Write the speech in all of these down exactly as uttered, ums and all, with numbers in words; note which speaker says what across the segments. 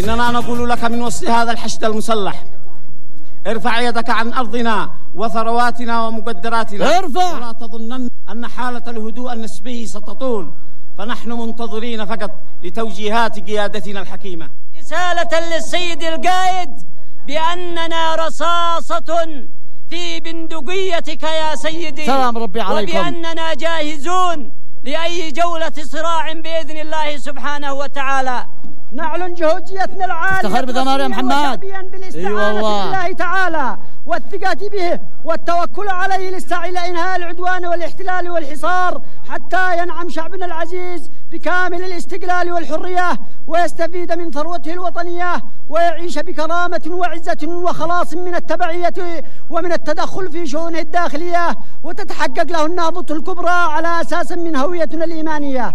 Speaker 1: إننا نقول لك من وسط هذا الحشد المسلح: ارفع يدك عن أرضنا وثرواتنا ومقدراتنا،
Speaker 2: ارفع.
Speaker 1: ولا تظنن أن حالة الهدوء النسبي ستطول، فنحن منتظرين فقط لتوجيهات قيادتنا الحكيمة.
Speaker 3: رسالة للسيد القائد بأننا رصاصة في بندقيتك يا سيدي،
Speaker 2: سلام ربي عليكم،
Speaker 3: وبأننا جاهزون لأي جولة صراع بإذن الله سبحانه وتعالى.
Speaker 4: نعلن جهوديتنا العالية
Speaker 2: تستخر بذمار يا محمد
Speaker 4: بالاستعانة بالله تعالى والثقة به والتوكل عليه للسعي لإنهاء العدوان والاحتلال والحصار، حتى ينعم شعبنا العزيز بكامل الاستقلال والحرية، ويستفيد من ثروته الوطنية، ويعيش بكرامة وعزة وخلاص من التبعية ومن التدخل في شؤونه الداخلية، وتتحقق له النهضة الكبرى على أساس من هويتنا الإيمانية.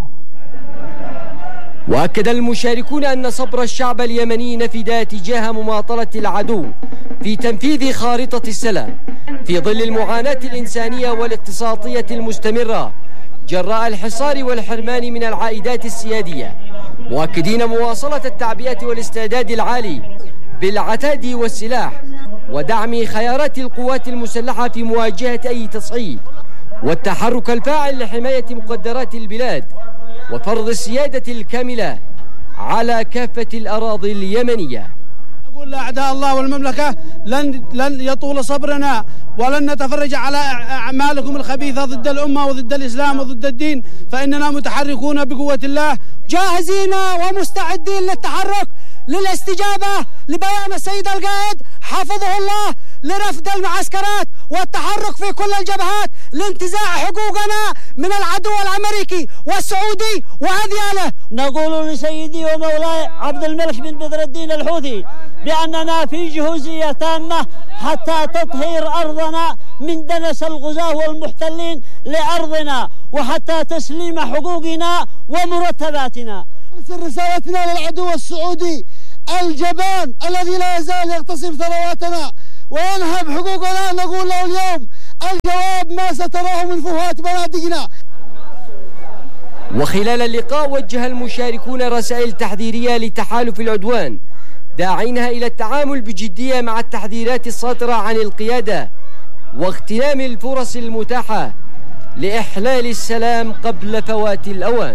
Speaker 5: وأكد المشاركون أن صبر الشعب اليمني نفد تجاه مماطلة العدو في تنفيذ خارطة السلام في ظل المعاناة الإنسانية والاقتصادية المستمرة جراء الحصار والحرمان من العائدات السيادية، مؤكدين مواصلة التعبئة والاستعداد العالي بالعتاد والسلاح ودعم خيارات القوات المسلحة في مواجهة أي تصعيد، والتحرك الفاعل لحماية مقدرات البلاد وفرض السيادة الكاملة على كافة الأراضي اليمنية.
Speaker 6: نقول لأعداء الله والمملكة: لن لن يطول صبرنا ولن نتفرج على أعمالكم الخبيثة ضد الأمة وضد الإسلام وضد الدين، فإننا متحركون بقوة الله،
Speaker 4: جاهزين ومستعدين للتحرك للاستجابة لبيان السيد القائد حفظه الله لرفض المعسكرات والتحرك في كل الجبهات لانتزاع حقوقنا من العدو الأمريكي والسعودي وأذياله.
Speaker 3: نقول لسيدي ومولاي عبد الملك بن بدر الدين الحوثي بأننا في جهوزية تامة حتى تطهير أرضنا من دنس الغزاة والمحتلين لأرضنا، وحتى تسليم حقوقنا ومرتباتنا.
Speaker 6: نرسل رسالتنا للعدو السعودي الجبان الذي لا يزال يغتصب ثرواتنا وينهب حقوقنا، نقول له اليوم: الجواب ما ستراه من فوهات بنادقنا.
Speaker 5: وخلال اللقاء وجه المشاركون رسائل تحذيرية لتحالف العدوان داعينها إلى التعامل بجدية مع التحذيرات الصادرة عن القيادة واغتنام الفرص المتاحة لإحلال السلام قبل فوات الأوان.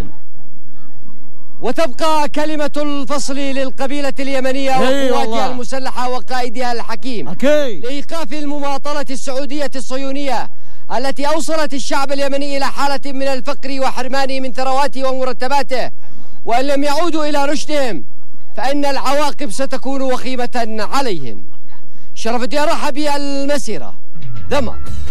Speaker 5: وتبقى كلمة الفصل للقبيلة اليمنية وقواتها المسلحة وقائدها الحكيم لإيقاف المماطلة السعودية الصهيونية التي أوصلت الشعب اليمني إلى حالة من الفقر وحرمانه من ثرواته ومرتباته، وإن لم يعودوا إلى رشدهم فإن العواقب ستكون وخيمة عليهم. شرف الدين رحبي، المسيرة، دمر.